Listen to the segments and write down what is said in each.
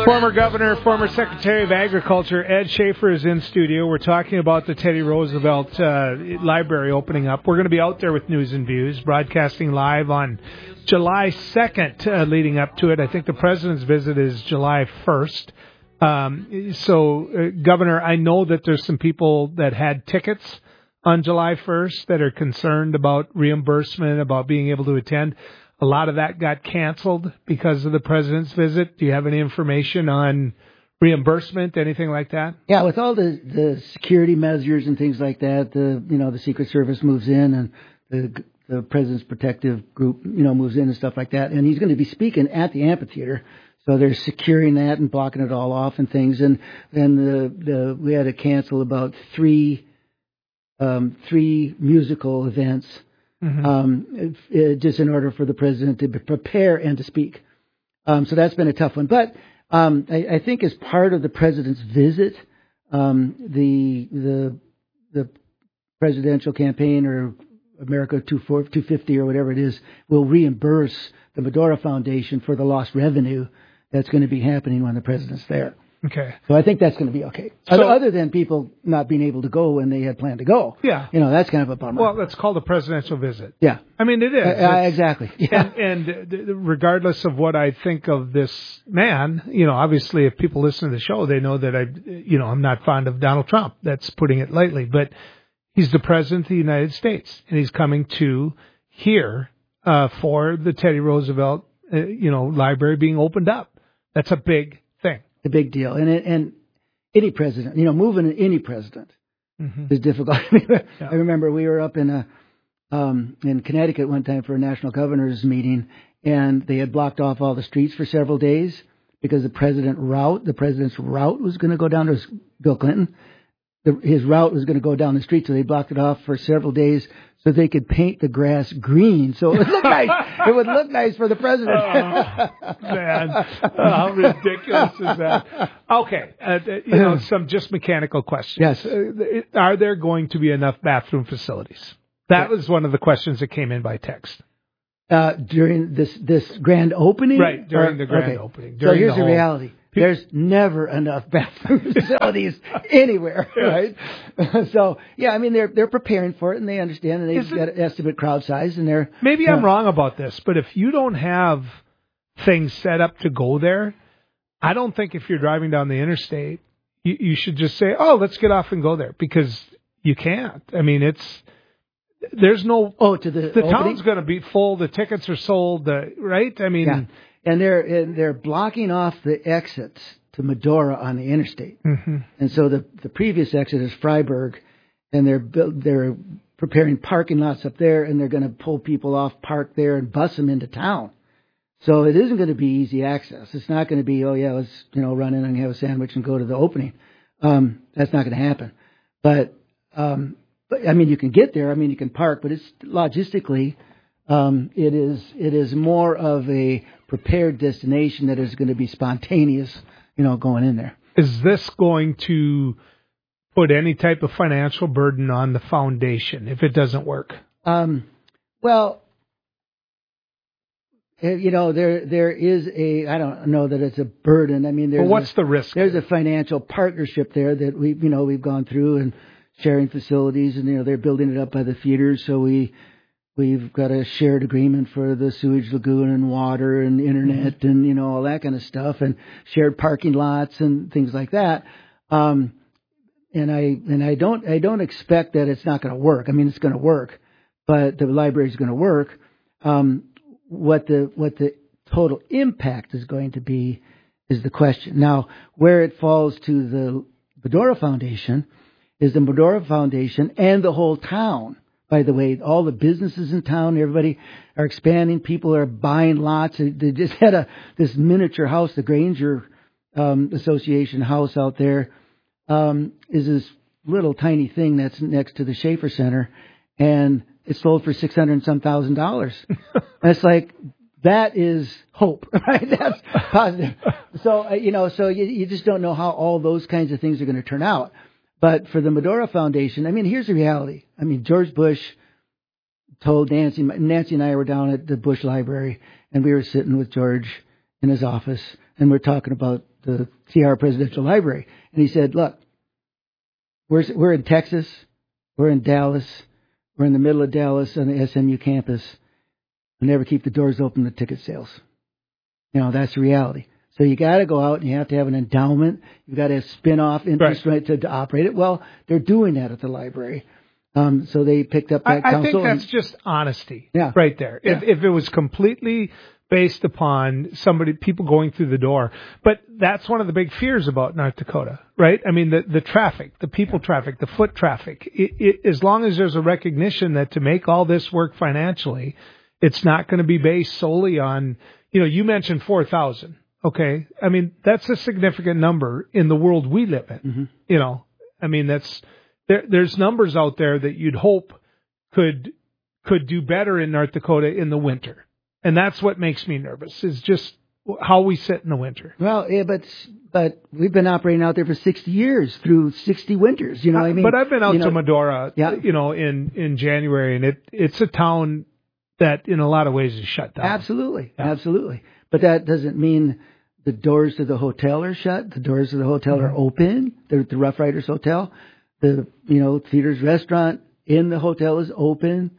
Former Governor, former Secretary of Agriculture, Ed Schaefer is in studio. We're talking about the Teddy Roosevelt Library opening up. We're going to be out there with News and Views, broadcasting live on July 2nd, leading up to it. I think the President's visit is July 1st. Governor, I know that there's some people that had tickets on July 1st that are concerned about reimbursement, about being able to attend. A lot of that got canceled because of the President's visit. Do you have any information on reimbursement, anything like that? Yeah, with all the security measures and things like that, the Secret Service moves in and the President's protective group, moves in and stuff like that. And he's going to be speaking at the amphitheater. So they're securing that and blocking it all off and things. And then we had to cancel about three musical events. Mm-hmm. Just in order for the President to prepare and to speak. So that's been a tough one. But I think as part of the President's visit, the presidential campaign or America 250 or whatever it is will reimburse the Medora Foundation for the lost revenue that's going to be happening when the President's there. Okay. So I think that's going to be okay. So, other than people not being able to go when they had planned to go. Yeah. That's kind of a bummer. Well, that's called a presidential visit. Yeah. I mean, it is. Exactly. Yeah. And regardless of what I think of this man, obviously if people listen to the show, they know that I'm not fond of Donald Trump. That's putting it lightly. But he's the President of the United States, and he's coming to here for the Teddy Roosevelt, library being opened up. That's a big thing. A big deal. And any president, moving any president is difficult. I remember we were up in Connecticut one time for a national governor's meeting, and they had blocked off all the streets for several days because the president's route was going to go down to Bill Clinton. His route was going to go down the street, so they blocked it off for several days so they could paint the grass green, so it would look nice. It would look nice for the president. Man, how ridiculous is that? Okay, some just mechanical questions. Yes. Are there going to be enough bathroom facilities? That was one of the questions that came in by text. During this grand opening? Right, during the grand opening. So here's the reality. There's never enough bathroom facilities anywhere, right? So, yeah, I mean, they're preparing for it, and they understand, and they've got an estimate crowd size, and they're... Maybe I'm wrong about this, but if you don't have things set up to go there, I don't think if you're driving down the interstate, you should just say, let's get off and go there, because you can't. I mean, there's no... the town's going to be full, the tickets are sold, right? I mean... Yeah. And they're blocking off the exits to Medora on the interstate. Mm-hmm. And so the previous exit is Freiburg, and they're preparing parking lots up there, and they're going to pull people off, park there, and bus them into town. So it isn't going to be easy access. It's not going to be, let's run in and have a sandwich and go to the opening. That's not going to happen. But I mean, you can get there. I mean, you can park, but it's logistically, it is more of a prepared destination that is going to be spontaneous, going in there. Is this going to put any type of financial burden on the foundation if it doesn't work? Well, there is I don't know that it's a burden. I mean, what's the risk? There's a financial partnership there that we've gone through and sharing facilities, and they're building it up by the feeders, so we've got a shared agreement for the sewage lagoon and water and internet and, all that kind of stuff, and shared parking lots and things like that. And I don't expect that it's not going to work. I mean, it's going to work, but the library is going to work. What the total impact is going to be is the question. Now, where it falls to the Medora Foundation is the Medora Foundation and the whole town. By the way, all the businesses in town, everybody are expanding. People are buying lots. They just had this miniature house, the Granger Association house out there, is this little tiny thing that's next to the Schaefer Center, and it sold for $600 and some thousand. And it's like, that is hope, right? That's positive. So, so you just don't know how all those kinds of things are going to turn out. But for the Medora Foundation, I mean, here's the reality. I mean, George Bush told Nancy and I were down at the Bush Library, and we were sitting with George in his office, and we're talking about the TR Presidential Library, and he said, "Look, we're in Texas, we're in Dallas, we're in the middle of Dallas on the SMU campus. We never keep the doors open to ticket sales. That's the reality. So you got to go out and you have to have an endowment. You've got to spin off interest rate to operate it. Well, they're doing that at the library. So they picked up that council. I think that's just honesty right there. Yeah. If it was completely based upon people going through the door. But that's one of the big fears about North Dakota, right? I mean, the traffic, the people traffic, the foot traffic. As long as there's a recognition that to make all this work financially, it's not going to be based solely on, you mentioned 4,000. Okay. I mean, that's a significant number in the world we live in. Mm-hmm. I mean, there's numbers out there that you'd hope could do better in North Dakota in the winter. And that's what makes me nervous, is just how we sit in the winter. Well, yeah, but we've been operating out there for 60 years through 60 winters. What I mean? But I've been out to Medora, in January, and it's a town that in a lot of ways is shut down. Absolutely. Yeah. Absolutely. But that doesn't mean the doors to the hotel are shut. The doors to the hotel are open. The Rough Riders Hotel, the, Theater's restaurant in the hotel is open.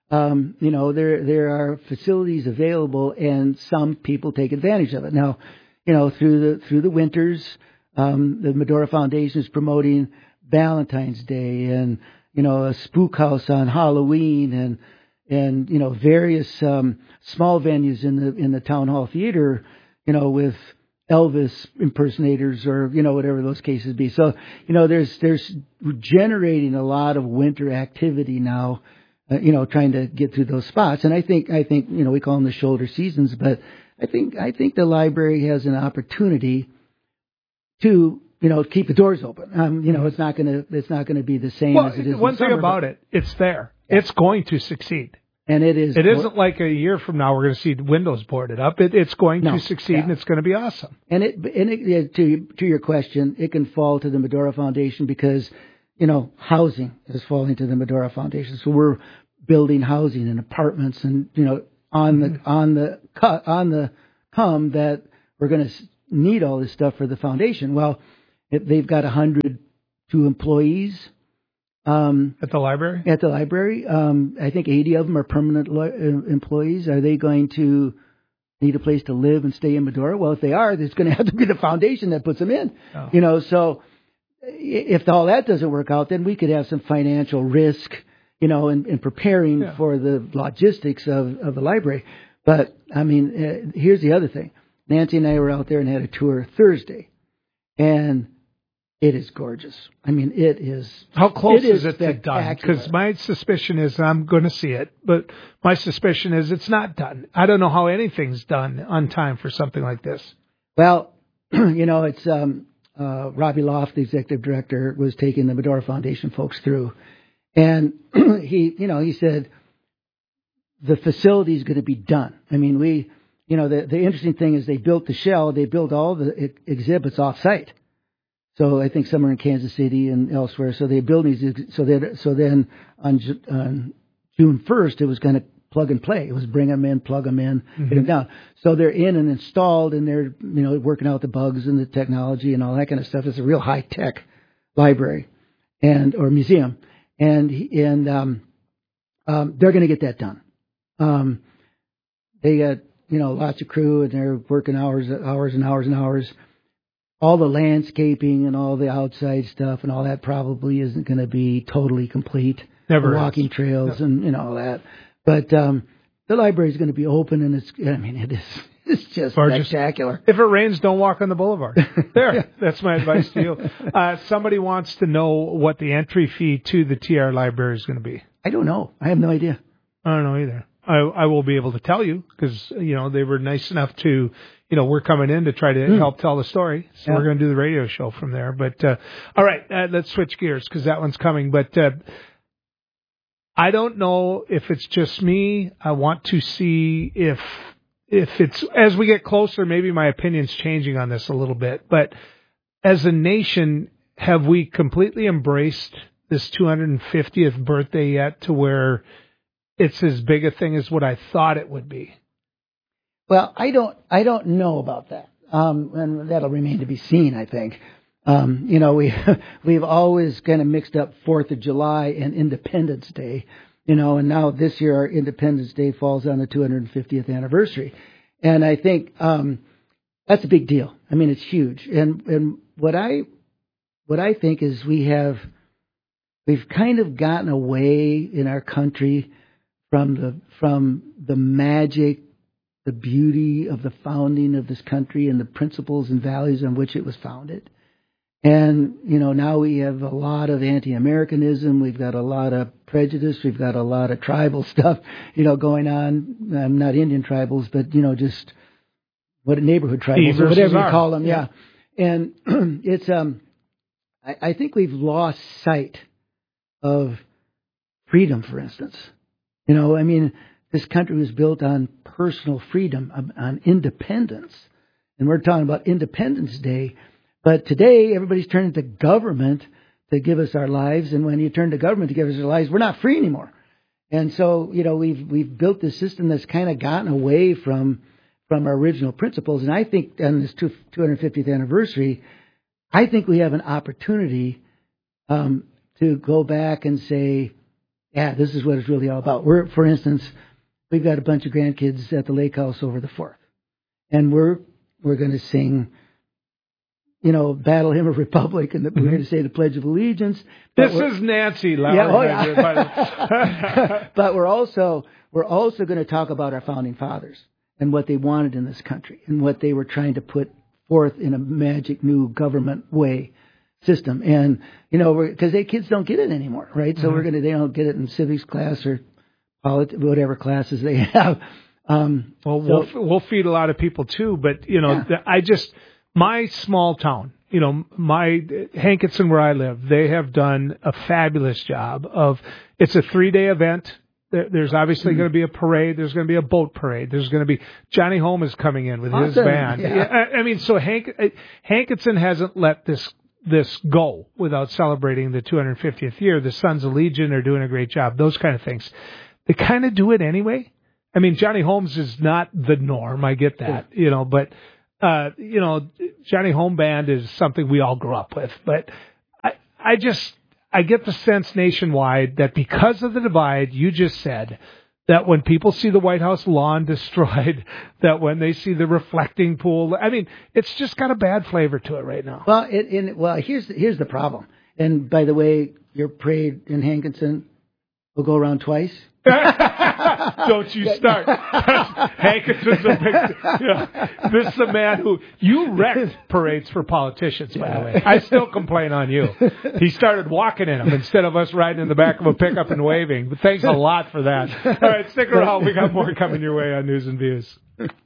There are facilities available, and some people take advantage of it. Now, through the winters, the Medora Foundation is promoting Valentine's Day and, a spook house on Halloween and various, small venues in the town hall theater, with Elvis impersonators or, whatever those cases be. So, there's generating a lot of winter activity now. Trying to get through those spots. And I think, we call them the shoulder seasons, but I think the library has an opportunity to, keep the doors open. It's not going to be the same as it is. One thing about it, it's there. Yeah. It's going to succeed. And it is. It isn't like a year from now we're going to see windows boarded up. It's going to succeed, and it's going to be awesome. And to your question, it can fall to the Medora Foundation because, housing is falling to the Medora Foundation. So we're building housing and apartments and, on the come that we're going to need all this stuff for the foundation. Well, they've got 102 employees. At the library? At the library. I think 80 of them are permanent employees. Are they going to need a place to live and stay in Medora? Well, if they are, there's going to have to be the foundation that puts them in. Oh. So if all that doesn't work out, then we could have some financial risk, in preparing for the logistics of the library. But, I mean, here's the other thing. Nancy and I were out there and had a tour Thursday, and it is gorgeous. I mean, it is. How close is it to done? Because my suspicion is I'm going to see it, but my suspicion is it's not done. I don't know how anything's done on time for something like this. Well, it's Robbie Loft, the executive director, was taking the Medora Foundation folks through, and he said the facility is going to be done. I mean, the interesting thing is they built the shell, they built all the exhibits off site. So I think some are in Kansas City and elsewhere. So they build these. So then on June 1st, it was kind of plug and play. It was bring them in, plug them in, get them down. So they're in and installed, and they're working out the bugs and the technology and all that kind of stuff. It's a real high tech library or museum, and they're going to get that done. They got lots of crew, and they're working hours and hours and hours. All the landscaping and all the outside stuff and all that probably isn't going to be totally complete. Never the walking trails and all that. But the library is going to be open, and it's just gorgeous. Spectacular. If it rains, don't walk on the boulevard. There, that's my advice to you. Somebody wants to know what the entry fee to the TR library is going to be. I don't know. I have no idea. I don't know either. I will be able to tell you because, they were nice enough to, we're coming in to try to help tell the story. So we're going to do the radio show from there. But, all right, let's switch gears because that one's coming. But I don't know if it's just me. I want to see if it's, as we get closer, maybe my opinion's changing on this a little bit. But as a nation, have we completely embraced this 250th birthday yet to where it's as big a thing as what I thought it would be? Well, I don't know about that. and that'll remain to be seen, I think. We've always kind of mixed up 4th of July and Independence Day, and now this year our Independence Day falls on the 250th anniversary. And I think that's a big deal. I mean, it's huge. And what I think is we've kind of gotten away in our country from the magic, the beauty of the founding of this country and the principles and values on which it was founded. And, now we have a lot of anti-Americanism. We've got a lot of prejudice. We've got a lot of tribal stuff, going on. Not Indian tribals, but, just what neighborhood tribals or whatever you call them. Yeah. And it's, I think we've lost sight of freedom, for instance. This country was built on personal freedom, on independence. And we're talking about Independence Day. But today, everybody's turning to government to give us our lives. And when you turn to government to give us our lives, we're not free anymore. And so, we've built this system that's kind of gotten away from our original principles. And I think on this 250th anniversary, I think we have an opportunity to go back and say, yeah, this is what it's really all about. For instance, we've got a bunch of grandkids at the lake house over the 4th. And we're going to sing, Battle Hymn of Republic, and we're going to say the Pledge of Allegiance. This is Nancy Lauer. Yeah. But we're also going to talk about our founding fathers and what they wanted in this country and what they were trying to put forth in a magic new government way system. And, because kids don't get it anymore, right? So they don't get it in civics class or whatever classes they have. We'll feed a lot of people too, but, my small town, my Hankinson where I live, they have done a fabulous job it's a 3-day event. There's obviously going to be a parade. There's going to be a boat parade. There's going to be Johnny Holm is coming in with his band. Yeah. So Hankinson hasn't let this go without celebrating the 250th year. The Sons of Legion are doing a great job. Those kind of things. They kind of do it anyway. Johnny Holmes is not the norm. I get that, but Johnny Holm Band is something we all grew up with. But I get the sense nationwide that because of the divide you just said, that when people see the White House lawn destroyed, that when they see the reflecting pool, it's just got a bad flavor to it right now. Well, here's the problem. And by the way, your parade in Hankinson will go around twice. Don't you start. Hankinson's a big... This is a man who... You wrecked parades for politicians, by the way. I still complain on you. He started walking in them instead of us riding in the back of a pickup and waving. But thanks a lot for that. All right, stick around. We got more coming your way on News and Views.